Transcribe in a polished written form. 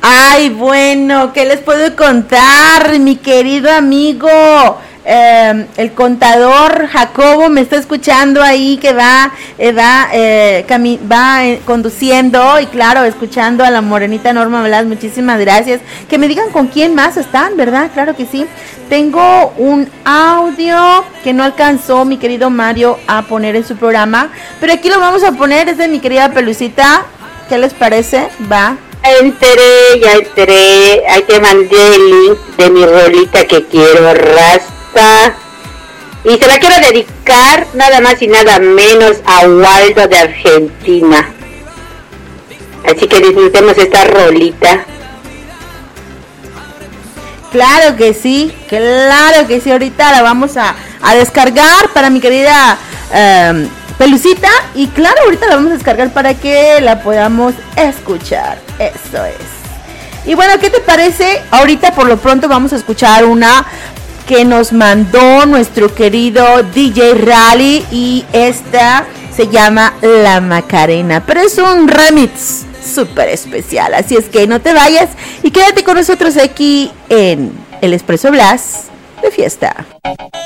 Ay, bueno, ¿qué les puedo contar, mi querido amigo? El contador Jacobo me está escuchando ahí que va conduciendo y claro, escuchando a la morenita Norma Velázquez. Muchísimas gracias. Que me digan con quién más están, ¿verdad? Claro que sí. Tengo un audio que no alcanzó mi querido Mario a poner en su programa, pero aquí lo vamos a poner, es de mi querida Pelucita. ¿Qué les parece? Va. Ya enteré. Ahí te mandé el link de mi rolita que quiero, Rasta. Y se la quiero dedicar nada más y nada menos a Waldo de Argentina. Así que disfrutemos esta rolita. Claro que sí. Ahorita la vamos a descargar para mi querida Pelucita, y claro, ahorita la vamos a descargar para que la podamos escuchar. Eso es. Y bueno, ¿qué te parece? Ahorita por lo pronto vamos a escuchar una que nos mandó nuestro querido DJ Rally, y esta se llama La Macarena, pero es un remix súper especial, así es que no te vayas y quédate con nosotros aquí en el Expreso Blas de Fiesta.